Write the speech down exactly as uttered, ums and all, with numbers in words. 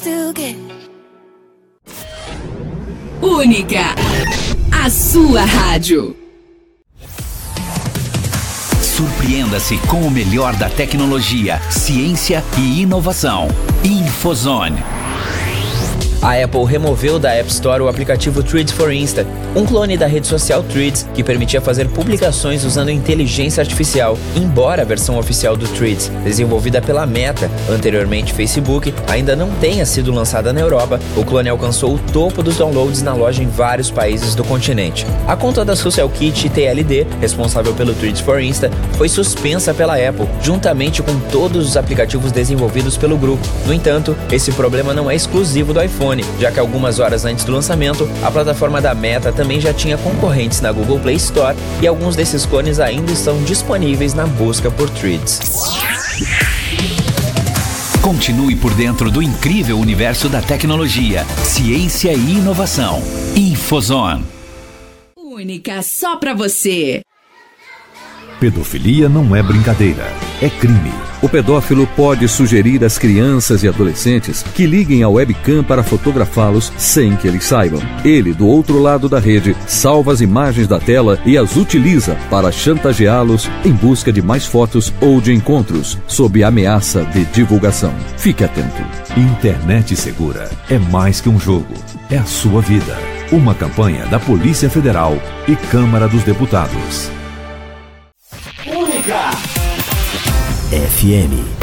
still get. Única, a sua rádio. Surpreenda-se com o melhor da tecnologia, ciência e inovação. Infozone. A Apple removeu da App Store o aplicativo Threads for Insta, um clone da rede social Threads que permitia fazer publicações usando inteligência artificial, embora a versão oficial do Threads, desenvolvida pela Meta, anteriormente Facebook, ainda não tenha sido lançada na Europa. O clone alcançou o topo dos downloads na loja em vários países do continente. A conta da SocialKit T L D, responsável pelo Threads for Insta, foi suspensa pela Apple, juntamente com todos os aplicativos desenvolvidos pelo grupo. No entanto, esse problema não é exclusivo do iPhone, já que algumas horas antes do lançamento, a plataforma da Meta também já tinha concorrentes na Google Play Store e alguns desses clones ainda estão disponíveis na busca por Threads. Continue por dentro do incrível universo da tecnologia, ciência e inovação. Infozone. Única, só pra você. Pedofilia não é brincadeira, é crime. O pedófilo pode sugerir às crianças e adolescentes que liguem a webcam para fotografá-los sem que eles saibam. Ele, do outro lado da rede, salva as imagens da tela e as utiliza para chantageá-los em busca de mais fotos ou de encontros, sob ameaça de divulgação. Fique atento. Internet segura é mais que um jogo, é a sua vida. Uma campanha da Polícia Federal e Câmara dos Deputados. Única F M